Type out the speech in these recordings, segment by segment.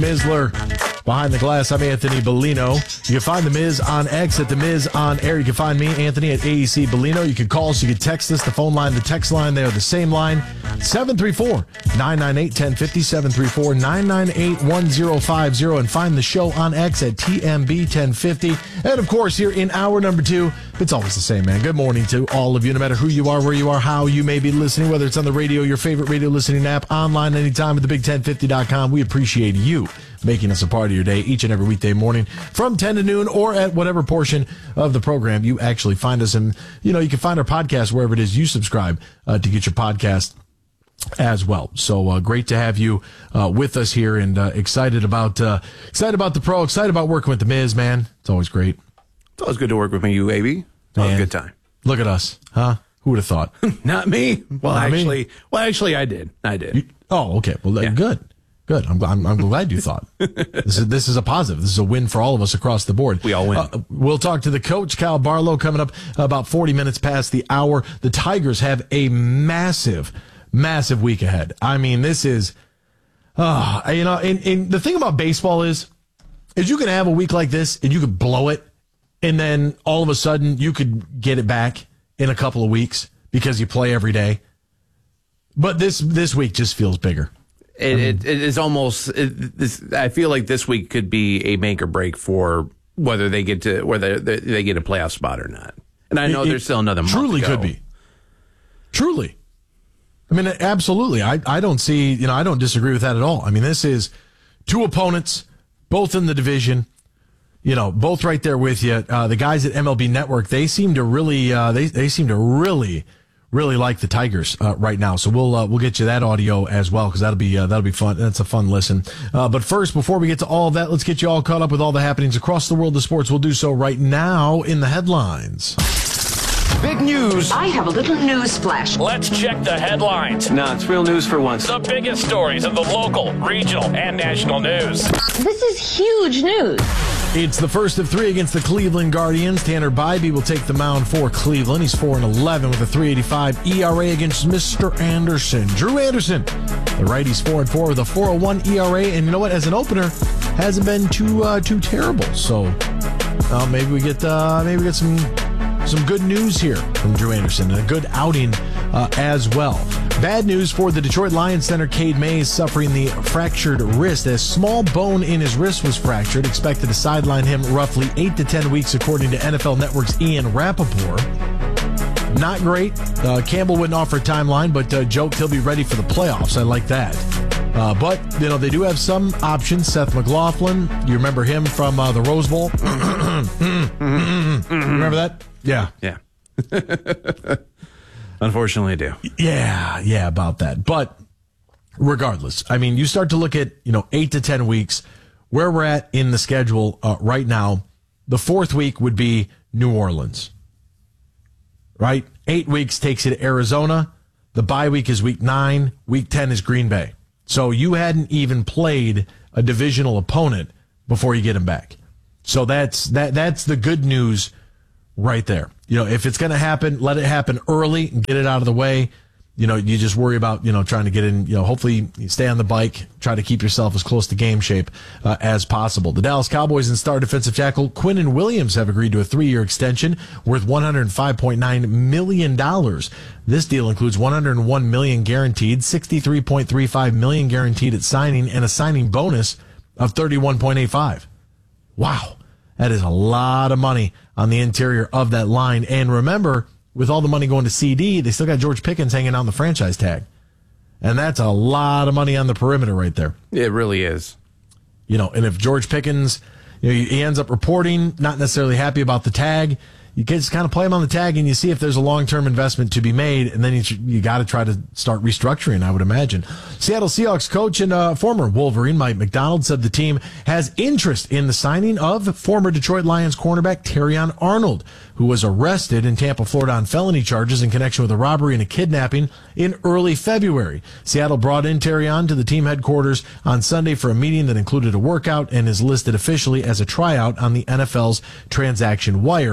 Mizler. Behind the Glass, I'm Anthony Bellino. You can find The Miz on X at The Miz on Air. You can find me, Anthony, at AEC Bellino. You can call us, you can text us. The phone line, the text line, they are the same line. 734-998-1050, 734-998-1050. And find the show on X at TMB1050. And, of course, here in hour number 2, it's always the same, man. Good morning to all of you, no matter who you are, where you are, how you may be listening, whether it's on the radio, your favorite radio listening app, online anytime at thebig1050.com. We appreciate you making us a part of your day each and every weekday morning from 10 to noon, or at whatever portion of the program you actually find us in. You know, you can find our podcast wherever it is you subscribe to get your podcast as well. So great to have you with us here, and excited about the pro, excited about working with The Miz, man. It's always great. It's always good to work with me, you baby. It's a good time. Look at us, huh? Who would have thought? Not me. Well, actually, I did. Okay. Well, yeah. Good. I'm glad you thought. This is a positive. This is a win for all of us across the board. We all win. We'll talk to the coach, Cal Barlow, coming up about 40 minutes past the hour. The Tigers have a massive week ahead. I mean, this is, and the thing about baseball is you can have a week like this and you could blow it, and then all of a sudden you could get it back in a couple of weeks because you play every day. But this week just feels bigger. It is almost. I feel like this week could be a make or break for whether they get a playoff spot or not. And I know there's still another month truly to go. Could be. Truly, I mean, absolutely. I don't see. I don't disagree with that at all. I mean, this is two opponents, both in the division. Both right there with you. The guys at MLB Network, they seem to really. They seem to really like the Tigers right now. So we'll get you that audio as well, because that'll be fun. That's a fun listen. But first, before we get to all of that, let's get you all caught up with all the happenings across the world of sports. We'll do so right now in the headlines. Big news. I have a little news flash. Let's check the headlines. No, it's real news for once. The biggest stories of the local, regional, and national news. This is huge news. It's the first of 3 against the Cleveland Guardians. Tanner Bybee will take the mound for Cleveland. He's 4-11 with a 3.85 ERA against Mr. Anderson. Drew Anderson, the righty's 4-4 with a 4.01 ERA, and you know what? As an opener, hasn't been too terrible. So maybe we get some good news here from Drew Anderson, and a good outing as well. Bad news for the Detroit Lions center Cade Mays, suffering the fractured wrist. A small bone in his wrist was fractured, expected to sideline him roughly 8 to 10 weeks, according to NFL Network's Ian Rappaport. Not great. Campbell wouldn't offer a timeline, but joked he'll be ready for the playoffs. I like that. But, they do have some options. Seth McLaughlin, you remember him from the Rose Bowl? Remember that? Yeah. Unfortunately, I do. Yeah, about that. But regardless, I mean, you start to look at, 8 to 10 weeks, where we're at in the schedule right now. The 4th week would be New Orleans, right? 8 weeks takes you to Arizona. The bye week is week 9. Week 10 is Green Bay. So you hadn't even played a divisional opponent before you get them back. So that's the good news right there. If it's going to happen, let it happen early and get it out of the way. You just worry about, trying to get in, hopefully you stay on the bike, try to keep yourself as close to game shape as possible. The Dallas Cowboys and star defensive tackle Quinnen Williams have agreed to a 3-year extension worth $105.9 million. This deal includes $101 million guaranteed, $63.35 million guaranteed at signing, and a signing bonus of $31.85. Wow. That is a lot of money on the interior of that line. And remember, with all the money going to CD, they still got George Pickens hanging on the franchise tag. And that's a lot of money on the perimeter right there. It really is. And if George Pickens, he ends up reporting, not necessarily happy about the tag, you can just kind of play him on the tag and you see if there's a long-term investment to be made, and then you got to try to start restructuring, I would imagine. Seattle Seahawks coach and former Wolverine Mike Macdonald said the team has interest in the signing of former Detroit Lions cornerback Terrion Arnold, who was arrested in Tampa, Florida on felony charges in connection with a robbery and a kidnapping in early February. Seattle brought in Terrion to the team headquarters on Sunday for a meeting that included a workout and is listed officially as a tryout on the NFL's transaction wire. Macdonald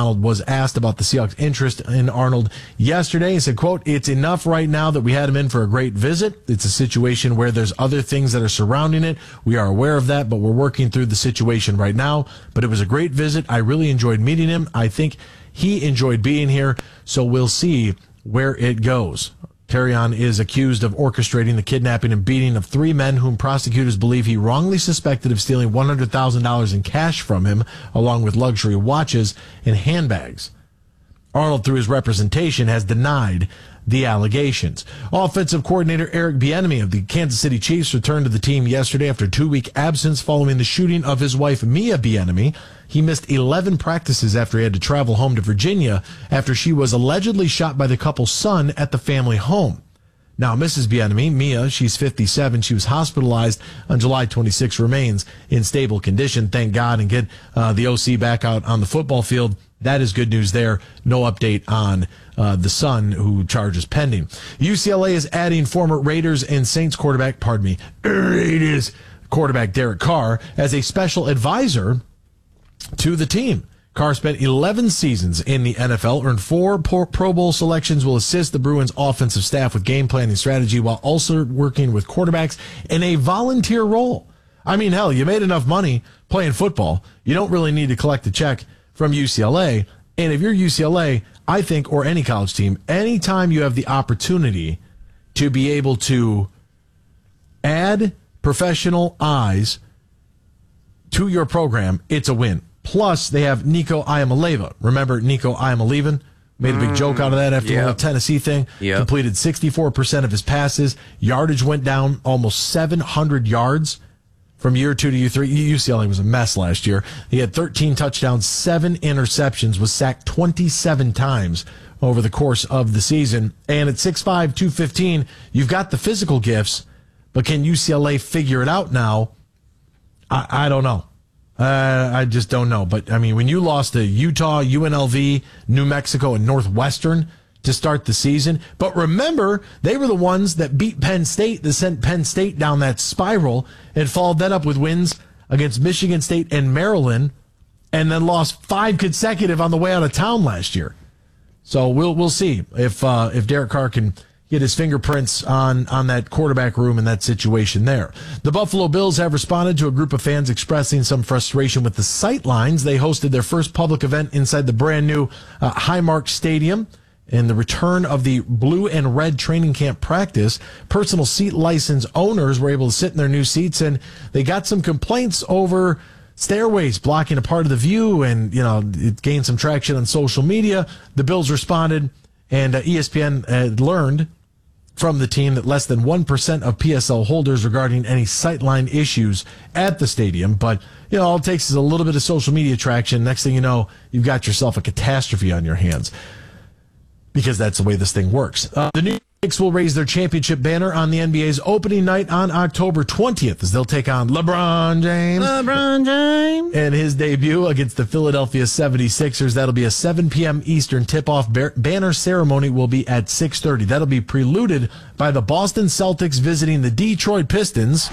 Arnold was asked about the Seahawks' interest in Arnold yesterday. He said, quote, "It's enough right now that we had him in for a great visit. It's a situation where there's other things that are surrounding it. We are aware of that, but we're working through the situation right now. But it was a great visit. I really enjoyed meeting him. I think he enjoyed being here, so we'll see where it goes." Terrion is accused of orchestrating the kidnapping and beating of 3 men whom prosecutors believe he wrongly suspected of stealing $100,000 in cash from him, along with luxury watches and handbags. Arnold, through his representation, has denied the allegations. Offensive coordinator Eric Bieniemy of the Kansas City Chiefs returned to the team yesterday after a 2-week absence following the shooting of his wife, Mia Bieniemy. He missed 11 practices after he had to travel home to Virginia after she was allegedly shot by the couple's son at the family home. Now, Mrs. Bieniemy, Mia, she's 57. She was hospitalized on July 26, remains in stable condition, thank God, and get the OC back out on the football field. That is good news there. No update on the son, who charges pending. UCLA is adding former Raiders and Saints quarterback, Raiders quarterback Derek Carr as a special advisor to the team. Carr spent 11 seasons in the NFL, earned 4 Pro Bowl selections, will assist the Bruins offensive staff with game planning strategy while also working with quarterbacks in a volunteer role. I mean, hell, you made enough money playing football. You don't really need to collect a check from UCLA. And if you're UCLA, I think, or any college team, anytime you have the opportunity to be able to add professional eyes to your program, it's a win. Plus, they have Nico Iamaleava. Remember Nico Iamaleava? Made a big joke out of that after the whole Tennessee thing. Completed 64% of his passes. Yardage went down almost 700 yards from year 2 to year 3. UCLA was a mess last year. He had 13 touchdowns, 7 interceptions, was sacked 27 times over the course of the season. And at 6'5", 215, you've got the physical gifts, but can UCLA figure it out now? I don't know. I just don't know. But, I mean, when you lost to Utah, UNLV, New Mexico, and Northwestern to start the season. But remember, they were the ones that beat Penn State, that sent Penn State down that spiral, and followed that up with wins against Michigan State and Maryland, and then lost 5 consecutive on the way out of town last year. So we'll see if Derek Carr can get his fingerprints on that quarterback room in that situation there. The Buffalo Bills have responded to a group of fans expressing some frustration with the sightlines. They hosted their first public event inside the brand new Highmark Stadium, and the return of the blue and red training camp practice. Personal seat license owners were able to sit in their new seats, and they got some complaints over stairways blocking a part of the view, and it gained some traction on social media. The Bills responded, and ESPN had learned from the team that less than 1% of PSL holders regarding any sightline issues at the stadium. But, all it takes is a little bit of social media traction. Next thing you know, you've got yourself a catastrophe on your hands, because that's the way this thing works. The New York Knicks will raise their championship banner on the NBA's opening night on October 20th as they'll take on LeBron James and his debut against the Philadelphia 76ers. That'll be a 7 p.m. Eastern tip-off. Banner ceremony will be at 6:30. That'll be preluded by the Boston Celtics visiting the Detroit Pistons.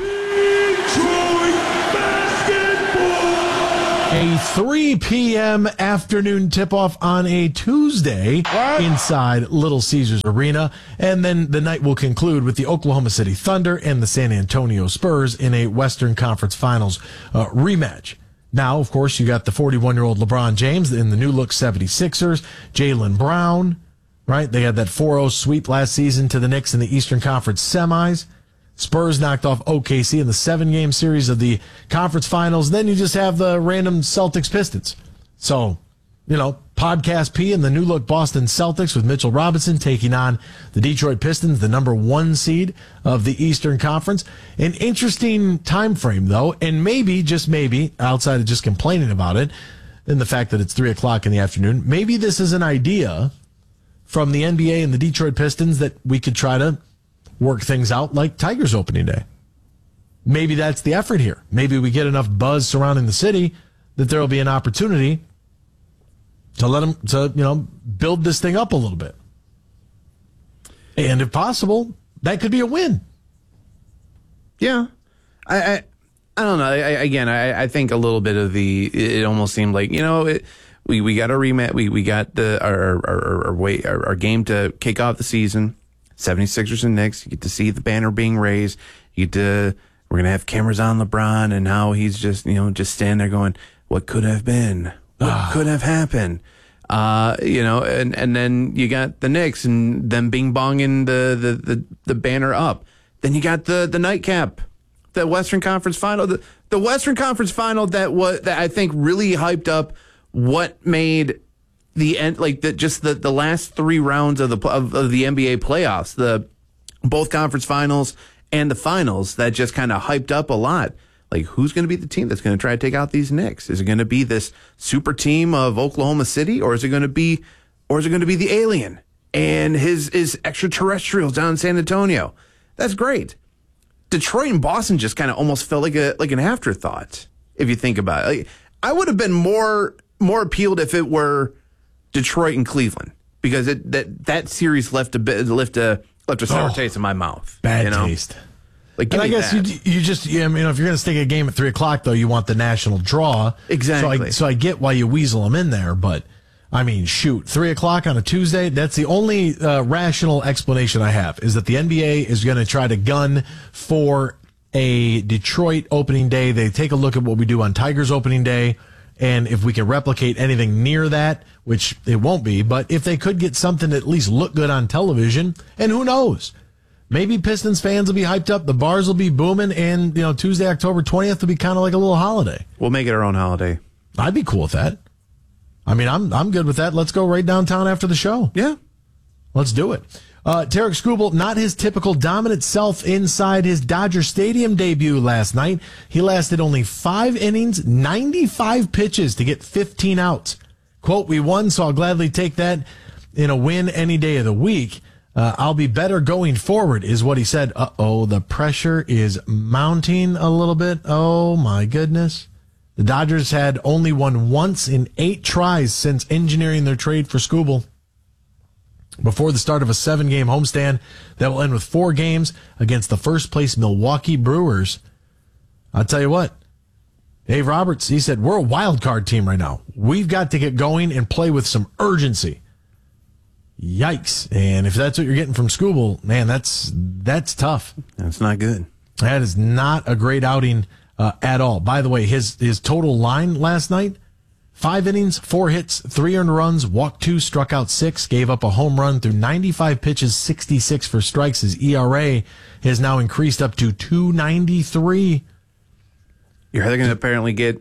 A 3 p.m. afternoon tip-off on a Tuesday inside Little Caesars Arena. And then the night will conclude with the Oklahoma City Thunder and the San Antonio Spurs in a Western Conference Finals rematch. Now, of course, you got the 41-year-old LeBron James in the new-look 76ers. Jaylen Brown, right? They had that 4-0 sweep last season to the Knicks in the Eastern Conference semis. Spurs knocked off OKC in the 7-game series of the conference finals. Then you just have the random Celtics Pistons. So, Podcast P and the new look Boston Celtics with Mitchell Robinson taking on the Detroit Pistons, the number 1 seed of the Eastern Conference. An interesting time frame, though, and maybe, just maybe, outside of just complaining about it, and the fact that it's 3 o'clock in the afternoon, maybe this is an idea from the NBA and the Detroit Pistons that we could try to work things out like Tigers opening day. Maybe that's the effort here. Maybe we get enough buzz surrounding the city that there will be an opportunity to let them build this thing up a little bit. And if possible, that could be a win. Yeah. I don't know. I think a little bit of it almost seemed like, We got our rematch. We got our game to kick off the season. 76ers and Knicks. You get to see the banner being raised. We're gonna have cameras on LeBron and how he's just standing there going, "What could have been? What could have happened?" And then you got the Knicks and them bing bonging the banner up. Then you got the nightcap, the Western Conference Final, the Western Conference Final that I think really hyped up what made the end, like the last 3 rounds of the NBA playoffs, both conference finals and the finals, that just kind of hyped up a lot. Like, who's going to be the team that's going to try to take out these Knicks? Is it going to be this super team of Oklahoma City, or is it going to be the Alien and his extraterrestrials down in San Antonio? That's great. Detroit and Boston just kind of almost felt like an afterthought, if you think about it. Like, I would have been more appealed if it were Detroit and Cleveland, because that series left a sour taste in my mouth. Bad taste. Like, and I guess you just, if you're going to stick a game at 3:00, though, you want the national draw. Exactly. So I get why you weasel them in there, but I mean, shoot, 3:00 on a Tuesday. That's the only rational explanation I have, is that the NBA is going to try to gun for a Detroit opening day. They take a look at what we do on Tigers opening day, and if we can replicate anything near that, which it won't be, but if they could get something to at least look good on television, and who knows? Maybe Pistons fans will be hyped up, the bars will be booming, and Tuesday, October 20th will be kind of like a little holiday. We'll make it our own holiday. I'd be cool with that. I mean, I'm good with that. Let's go right downtown after the show. Yeah. Let's do it. Tarek Skubal, not his typical dominant self inside his Dodger Stadium debut last night. He lasted only 5 innings, 95 pitches to get 15 outs. Quote, "We won, so I'll gladly take that in a win any day of the week. I'll be better going forward," is what he said. The pressure is mounting a little bit. Oh, my goodness. The Dodgers had only won once in 8 tries since engineering their trade for Skubal, before the start of a 7-game homestand that will end with 4 games against the first-place Milwaukee Brewers. I'll tell you what, Dave Roberts, he said, "We're a wild card team right now. We've got to get going and play with some urgency." Yikes. And if that's what you're getting from Skubal, man, that's tough. That's not good. That is not a great outing at all. By the way, his total line last night, 5 innings, 4 hits, 3 earned runs, walked 2, struck out 6, gave up a home run through 95 pitches, 66 for strikes. His ERA has now increased up to 2.93. You're either going to apparently get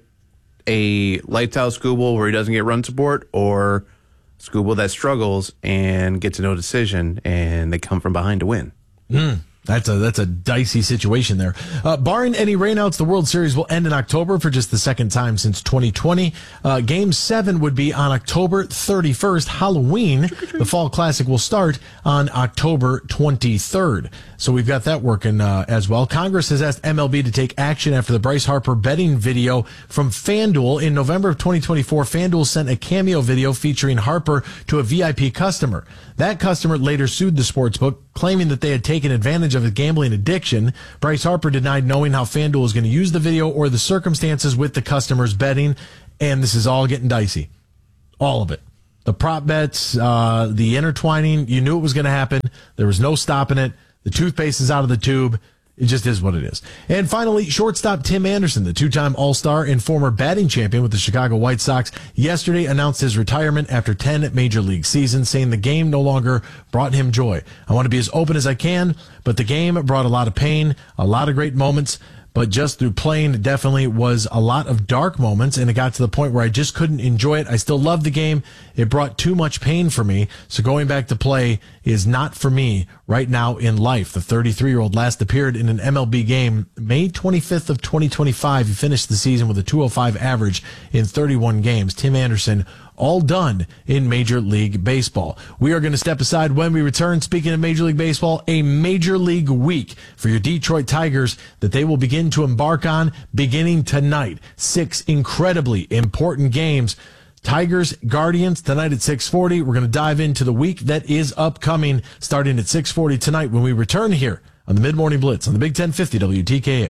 a lights out Skubal where he doesn't get run support, or Skubal that struggles and gets a no decision, and they come from behind to win. That's a dicey situation there. Barring any rainouts, the World Series will end in October for just the second time since 2020. Game 7 would be on October 31st, Halloween. The Fall Classic will start on October 23rd. So we've got that working as well. Congress has asked MLB to take action after the Bryce Harper betting video from FanDuel. In November of 2024, FanDuel sent a cameo video featuring Harper to a VIP customer. That customer later sued the sportsbook, claiming that they had taken advantage of a gambling addiction. Bryce Harper denied knowing how FanDuel was going to use the video or the circumstances with the customer's betting, and this is all getting dicey. All of it. The prop bets, the intertwining, you knew it was going to happen. There was no stopping it. The toothpaste is out of the tube. It just is what it is. And finally, shortstop Tim Anderson, the 2-time All-Star and former batting champion with the Chicago White Sox, yesterday announced his retirement after 10 major league seasons, saying the game no longer brought him joy. "I want to be as open as I can, but the game brought a lot of pain, a lot of great moments, but just through playing, it definitely was a lot of dark moments, and it got to the point where I just couldn't enjoy it. I still love the game. It brought too much pain for me, so going back to play is not for me right now in life." The 33-year-old last appeared in an MLB game May 25th of 2025. He finished the season with a 205 average in 31 games. Tim Anderson, all done in Major League Baseball. We are going to step aside when we return. Speaking of Major League Baseball, a Major League week for your Detroit Tigers that they will begin to embark on beginning tonight. 6 incredibly important games. Tigers, Guardians, tonight at 6:40. We're going to dive into the week that is upcoming, starting at 6:40 tonight when we return here on the Mid-Morning Blitz on the Big 1050 WTKA.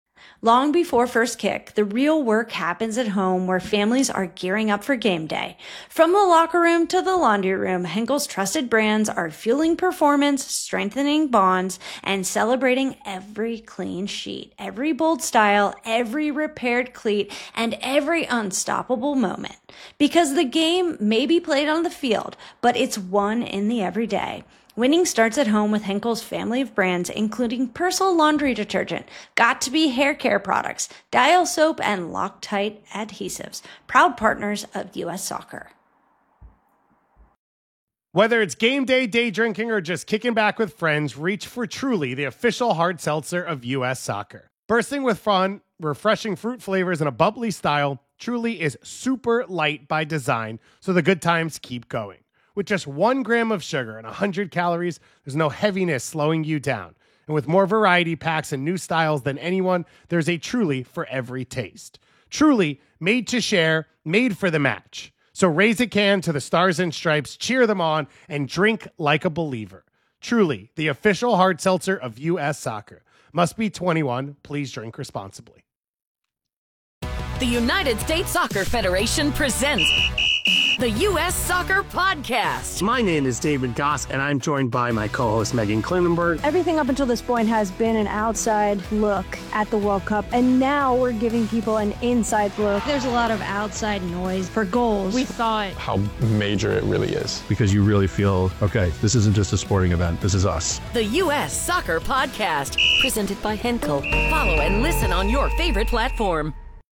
Long before first kick, the real work happens at home where families are gearing up for game day. From the locker room to the laundry room, Henkel's trusted brands are fueling performance, strengthening bonds, and celebrating every clean sheet, every bold style, every repaired cleat, and every unstoppable moment. Because the game may be played on the field, but it's won in the everyday. Winning starts at home with Henkel's family of brands, including Persil laundry detergent, Got2b hair care products, Dial soap, and Loctite adhesives. Proud partners of U.S. Soccer. Whether it's game day, day drinking, or just kicking back with friends, reach for Truly, the official hard seltzer of U.S. Soccer. Bursting with fun, refreshing fruit flavors, and a bubbly style, Truly is super light by design, so the good times keep going. With just 1 gram of sugar and 100 calories, there's no heaviness slowing you down. And with more variety packs and new styles than anyone, there's a Truly for every taste. Truly, made to share, made for the match. So raise a can to the Stars and Stripes, cheer them on, and drink like a believer. Truly, the official hard seltzer of U.S. Soccer. Must be 21. Please drink responsibly. The United States Soccer Federation presents the U.S. Soccer Podcast. My name is David Goss, and I'm joined by my co-host Megan Klinenberg. Everything up until this point has been an outside look at the World Cup, and now we're giving people an inside look. There's a lot of outside noise for goals. We thought how major it really is. Because you really feel, okay, this isn't just a sporting event, this is us. The U.S. Soccer Podcast, presented by Henkel. Follow and listen on your favorite platform.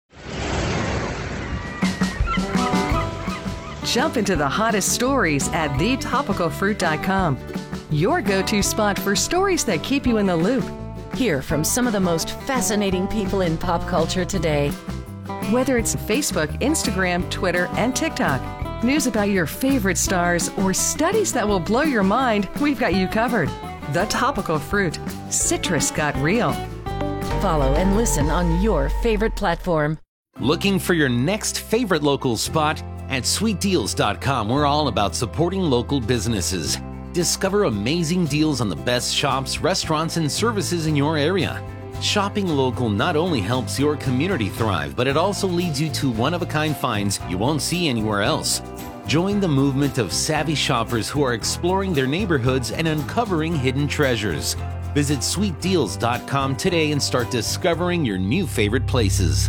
Jump into the hottest stories at thetopicalfruit.com. Your go-to spot for stories that keep you in the loop. Hear from some of the most fascinating people in pop culture today. Whether it's Facebook, Instagram, Twitter, and TikTok, news about your favorite stars, or studies that will blow your mind, we've got you covered. The Topical Fruit. Citrus got real. Follow and listen on your favorite platform. Looking for your next favorite local spot? At sweetdeals.com, we're all about supporting local businesses. Discover amazing deals on the best shops, restaurants, and services in your area. Shopping local not only helps your community thrive, but it also leads you to one-of-a-kind finds you won't see anywhere else. Join the movement of savvy shoppers who are exploring their neighborhoods and uncovering hidden treasures. Visit sweetdeals.com today and start discovering your new favorite places.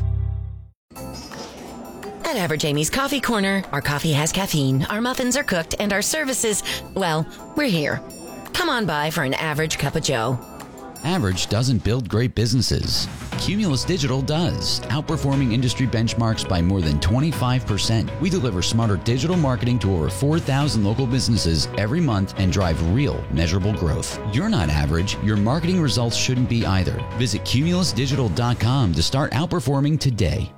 At Average Amy's Coffee Corner, our coffee has caffeine, our muffins are cooked, and our services, well, we're here. Come on by for an average cup of joe. Average doesn't build great businesses. Cumulus Digital does, outperforming industry benchmarks by more than 25%. We deliver smarter digital marketing to over 4,000 local businesses every month and drive real, measurable growth. You're not average. Your marketing results shouldn't be either. Visit cumulusdigital.com to start outperforming today.